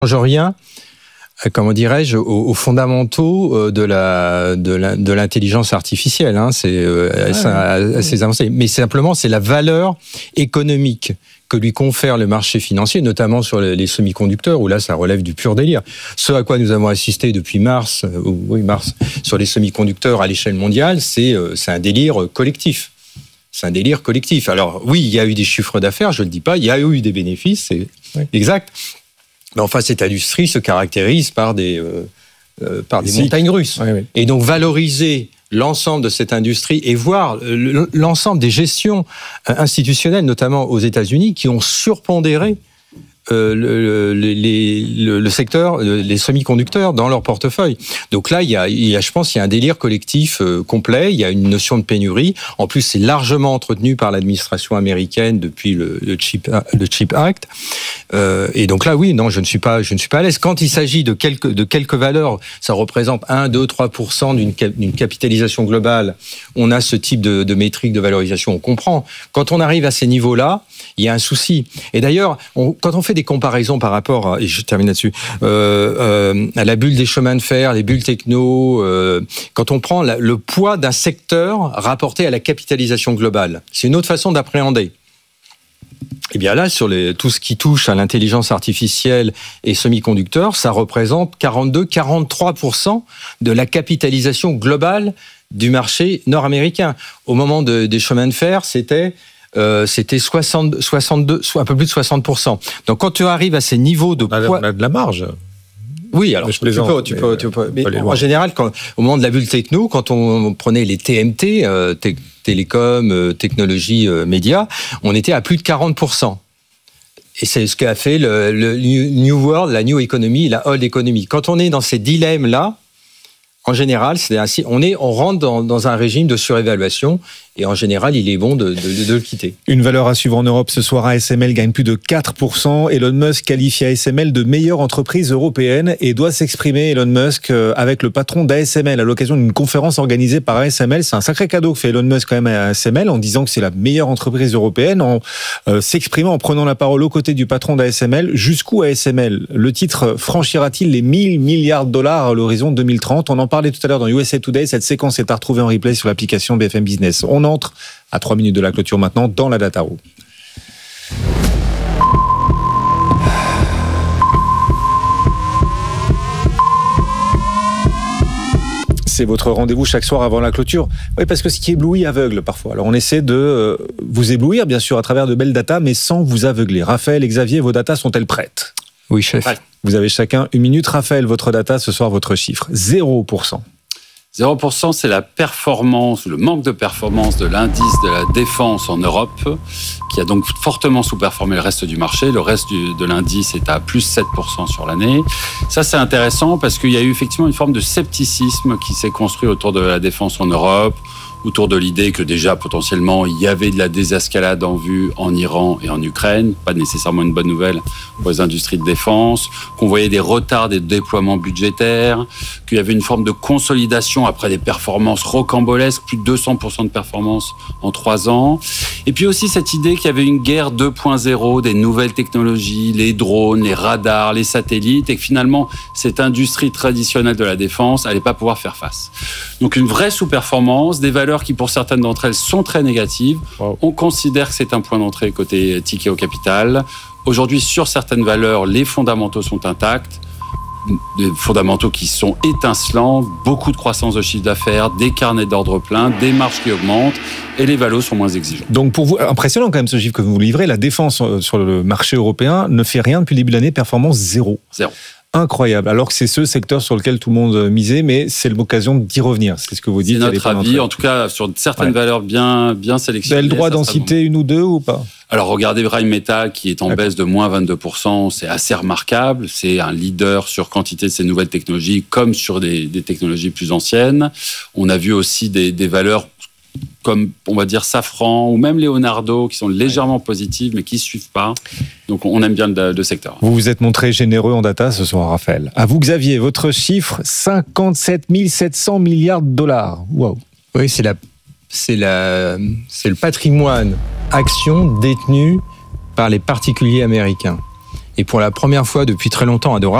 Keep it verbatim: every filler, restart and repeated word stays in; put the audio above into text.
change rien, comment dirais-je, aux, aux fondamentaux de la de, la, de l'intelligence artificielle. Hein, c'est euh, ah, assez, assez avancé. Mais simplement, c'est la valeur économique que lui confère le marché financier, notamment sur les semi-conducteurs, où là, ça relève du pur délire. Ce à quoi nous avons assisté depuis mars, euh, oui mars, sur les semi-conducteurs à l'échelle mondiale, c'est euh, c'est un délire collectif. C'est un délire collectif. Alors oui, il y a eu des chiffres d'affaires, je ne le dis pas, il y a eu des bénéfices, c'est oui. exact. Mais enfin, cette industrie se caractérise par des, euh, euh, par des montagnes russes. Oui, oui. Et donc, valoriser l'ensemble de cette industrie et voir l'ensemble des gestions institutionnelles, notamment aux États-Unis, qui ont surpondéré Euh, le, le, les, le, le secteur, les semi-conducteurs dans leur portefeuille. Donc là, il y a, il y a, je pense, il y a un délire collectif euh, complet. Il y a une notion de pénurie. En plus, c'est largement entretenu par l'administration américaine depuis le, le Chip, le Chip Act. Euh, et donc là, oui, non, je ne suis pas, je ne suis pas à l'aise. Quand il s'agit de quelques, de quelques valeurs, ça représente un, deux, trois pour cent d'une, d'une capitalisation globale. On a ce type de, de métrique de valorisation, on comprend. Quand on arrive à ces niveaux-là, il y a un souci. Et d'ailleurs, on, quand on fait des comparaisons par rapport, à, et je termine là-dessus, euh, euh, à la bulle des chemins de fer, les bulles techno, euh, quand on prend la, le poids d'un secteur rapporté à la capitalisation globale, c'est une autre façon d'appréhender. Et bien là, sur les, tout ce qui touche à l'intelligence artificielle et semi-conducteurs, ça représente quarante-deux à quarante-trois pour cent de la capitalisation globale du marché nord-américain. Au moment de, des chemins de fer, c'était... Euh, c'était soixante, soixante-deux, un peu plus de soixante pour cent. Donc quand tu arrives à ces niveaux de poids... On a de la marge. Oui, alors tu peux, tu peux, tu peux. Mais en général, quand, au moment de la bulle techno, quand on prenait les T M T, euh, t- télécom, euh, technologie, euh, médias, on était à plus de quarante pour cent. Et c'est ce qu'a fait le, le New World, la New Economy, la Old Economy. Quand on est dans ces dilemmes-là, en général, c'est ainsi, on, est, on rentre dans, dans un régime de surévaluation et en général, il est bon de, de, de le quitter. Une valeur à suivre en Europe ce soir, A S M L gagne plus de quatre pour cent. Elon Musk qualifie A S M L de meilleure entreprise européenne et doit s'exprimer, Elon Musk, avec le patron d'A S M L à l'occasion d'une conférence organisée par A S M L. C'est un sacré cadeau que fait Elon Musk quand même à A S M L en disant que c'est la meilleure entreprise européenne, en euh, s'exprimant, en prenant la parole aux côtés du patron d'A S M L. Jusqu'où A S M L? Le titre franchira-t-il les mille milliards de dollars à l'horizon deux mille trente? On en parlait tout à l'heure dans U S A Today. Cette séquence est à retrouver en replay sur l'application B F M Business. On entre à trois minutes de la clôture maintenant dans la Data Room. C'est votre rendez-vous chaque soir avant la clôture. Oui, parce que ce qui éblouit aveugle parfois. Alors on essaie de euh, vous éblouir, bien sûr, à travers de belles datas, mais sans vous aveugler. Raphaël et Xavier, vos datas sont-elles prêtes? Oui, chef. Ouais. Vous avez chacun une minute. Raphaël, votre data, ce soir, votre chiffre. zéro pour cent. zéro pour cent, c'est la performance, le manque de performance de l'indice de la défense en Europe, qui a donc fortement sous-performé le reste du marché. Le reste du, de l'indice est à plus sept pour cent sur l'année. Ça, c'est intéressant parce qu'il y a eu effectivement une forme de scepticisme qui s'est construit autour de la défense en Europe, autour de l'idée que déjà, potentiellement, il y avait de la désescalade en vue en Iran et en Ukraine, pas nécessairement une bonne nouvelle pour les industries de défense, qu'on voyait des retards des déploiements budgétaires, qu'il y avait une forme de consolidation après des performances rocambolesques, plus de deux cents pour cent de performance en trois ans. Et puis aussi cette idée qu'il y avait une guerre deux point zéro, des nouvelles technologies, les drones, les radars, les satellites, et que finalement, cette industrie traditionnelle de la défense n'allait pas pouvoir faire face. Donc une vraie sous-performance, des valeurs qui pour certaines d'entre elles sont très négatives. Wow. On considère que c'est un point d'entrée côté ticket au capital. Aujourd'hui, sur certaines valeurs, les fondamentaux sont intacts. Des fondamentaux qui sont étincelants, beaucoup de croissance de chiffre d'affaires, des carnets d'ordre pleins, des marges qui augmentent et les valos sont moins exigeants. Donc pour vous, impressionnant quand même ce chiffre que vous livrez, la défense sur le marché européen ne fait rien depuis le début de l'année, performance zéro. Zéro. Incroyable, alors que c'est ce secteur sur lequel tout le monde misait, mais c'est l'occasion d'y revenir, c'est ce que vous dites. C'est notre avis, en tout cas sur certaines ouais. valeurs bien, bien sélectionnées. Vous avez le droit d'en citer une ou deux ou pas? Alors regardez Rheinmetall qui est en D'accord. baisse de moins vingt-deux pour cent, c'est assez remarquable, c'est un leader sur quantité de ces nouvelles technologies comme sur des, des technologies plus anciennes. On a vu aussi des, des valeurs comme, on va dire, Safran ou même Leonardo, qui sont légèrement positives, mais qui ne suivent pas. Donc, on aime bien le, le secteur. Vous vous êtes montré généreux en data ce soir, Raphaël. À vous, Xavier, votre chiffre, cinquante-sept mille sept cents milliards de dollars. Wow. Oui, c'est, la, c'est, la, c'est le patrimoine action détenu par les particuliers américains. Et pour la première fois depuis très longtemps à droite,